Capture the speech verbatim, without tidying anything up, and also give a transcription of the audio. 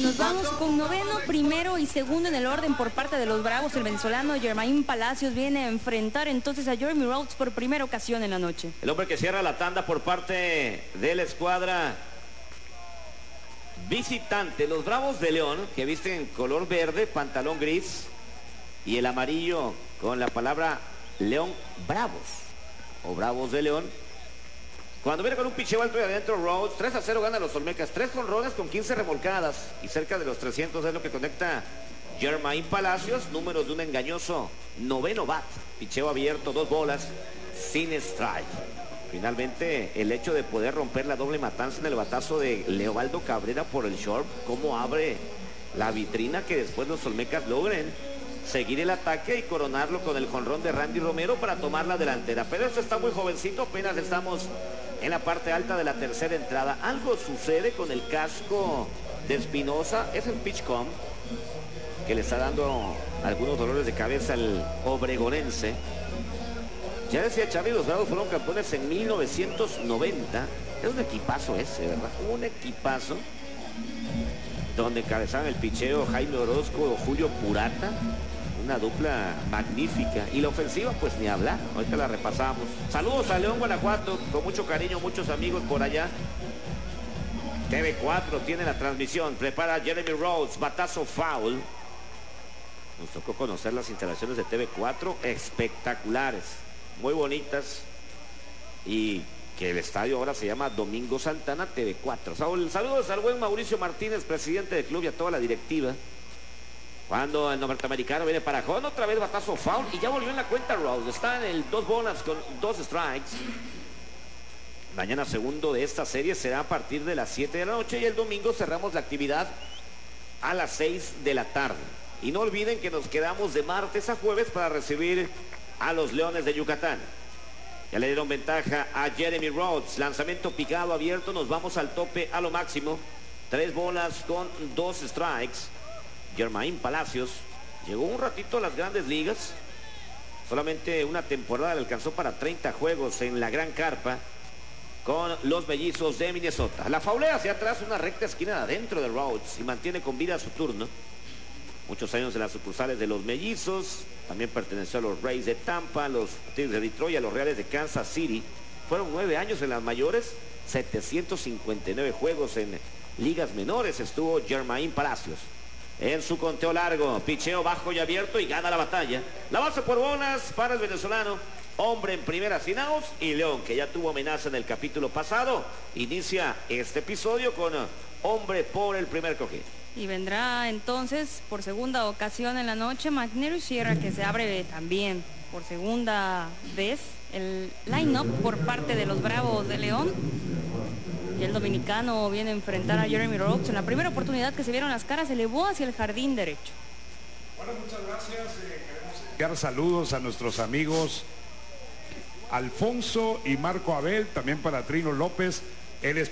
nos vamos con noveno, primero y segundo en el orden por parte de los Bravos. El venezolano Jermaine Palacios viene a enfrentar entonces a Jeremy Rhodes por primera ocasión en la noche. El hombre que cierra la tanda por parte de la escuadra visitante, los Bravos de León, que visten color verde, pantalón gris y el amarillo con la palabra León Bravos o Bravos de León. Cuando viene con un picheo alto y adentro Rhodes, tres a cero gana los Olmecas, tres jonrones con quince remolcadas y cerca de los trescientos es lo que conecta Jermaine Palacios, números de un engañoso noveno bat, picheo abierto, dos bolas, sin strike. Finalmente el hecho de poder romper la doble matanza en el batazo de Leobaldo Cabrera por el short, cómo abre la vitrina que después los Olmecas logren seguir el ataque y coronarlo con el jonrón de Randy Romero para tomar la delantera. Pero esto está muy jovencito, apenas estamos en la parte alta de la tercera entrada. Algo sucede con el casco de Espinosa, es el pitch com que le está dando algunos dolores de cabeza al obregonense. Ya decía Charlie, los Bravos fueron campeones en mil novecientos noventa. Es un equipazo ese, ¿verdad? Un equipazo donde encabezaban el picheo Jaime Orozco o Julio Purata. Una dupla magnífica. Y la ofensiva, pues ni hablar. Ahorita la repasamos. Saludos a León, Guanajuato. Con mucho cariño, muchos amigos por allá. T V cuatro tiene la transmisión. Prepara Jeremy Rhodes. Batazo foul. Nos tocó conocer las instalaciones de T V cuatro. Espectaculares. Muy bonitas. Y que el estadio ahora se llama Domingo Santana T V cuatro. Saludos al buen Mauricio Martínez, presidente del club, y a toda la directiva. Cuando el norteamericano viene para Jón, otra vez batazo foul y ya volvió en la cuenta Rhodes. Está en el dos bolas con dos strikes. Mañana segundo de esta serie será a partir de las siete de la noche y el domingo cerramos la actividad a las seis de la tarde. Y no olviden que nos quedamos de martes a jueves para recibir a los Leones de Yucatán. Ya le dieron ventaja a Jeremy Rhodes. Lanzamiento picado abierto. Nos vamos al tope a lo máximo. Tres bolas con dos strikes. Jermaine Palacios llegó un ratito a las grandes ligas. Solamente una temporada le alcanzó para treinta juegos en la gran carpa con los Mellizos de Minnesota. La faulea hacia atrás, una recta esquina adentro de Rhodes y mantiene con vida su turno. Muchos años en las sucursales de los Mellizos. También perteneció a los Rays de Tampa, a los Tigres de Detroit, a los Reales de Kansas City. Fueron nueve años en las mayores, setecientos cincuenta y nueve juegos en ligas menores. Estuvo Jermaine Palacios. En su conteo largo, picheo bajo y abierto y gana la batalla. La base por bolas para el venezolano. Hombre en primera sin outs y León, que ya tuvo amenaza en el capítulo pasado, inicia este episodio con hombre por el primer cojín. Y vendrá entonces por segunda ocasión en la noche McNary Sierra, que se abre también por segunda vez el line-up por parte de los Bravos de León. Y el dominicano viene a enfrentar a Jeremy Rhodes. En la primera oportunidad que se vieron las caras, se elevó hacia el jardín derecho. Bueno, muchas gracias. Eh, queremos enviar saludos a nuestros amigos Alfonso y Marco Abel, también para Trino López. El